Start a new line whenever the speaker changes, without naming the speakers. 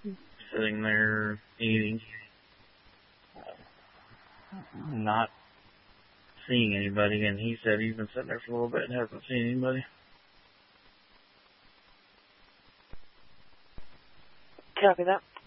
sitting there eating, not seeing anybody, and he said he's been sitting there for a little bit and hasn't seen anybody.
Copy that.